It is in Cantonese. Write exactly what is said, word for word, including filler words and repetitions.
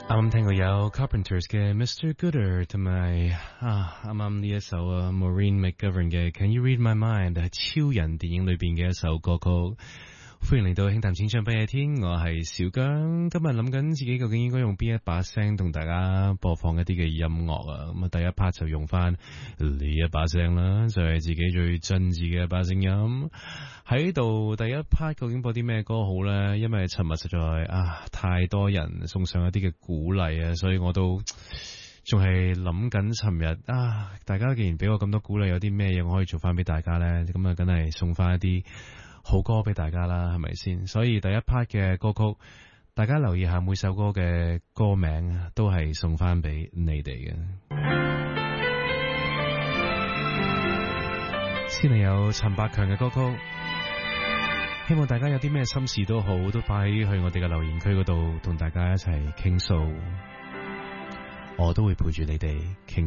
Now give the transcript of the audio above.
啱啱聽過有 Carpenters 嘅 Mister Gooder 同埋啊，啱啱呢一首啊 Maureen McGovern 嘅 Can You Read My Mind 係超人電影裏邊嘅一首歌曲。歡迎嚟到輕談淺唱不夜天，我係小姜。今日諗緊自己究竟應該用邊一把聲同大家播放一啲嘅音樂啊。咁啊，第一 part 就用翻呢一把聲啦，就係、是、自己最真摯嘅一把聲音喺度。第一 part 究竟播啲咩歌好呢？因為尋日實在啊太多人送上一啲嘅鼓勵啊，所以我都仲係諗緊尋日啊，大家既然俾我咁多鼓勵，有啲咩嘢我可以做翻俾大家呢？咁啊，梗係送翻一啲好歌俾大家啦，係咪先？所以第一 part 嘅歌曲，大家留意下每首歌嘅歌名都係送翻俾你哋嘅。先嚟有陳百強嘅歌曲，希望大家有啲咩心事都好，都快去我哋嘅留言區嗰度同大家一齊傾訴，我都會陪住你哋傾。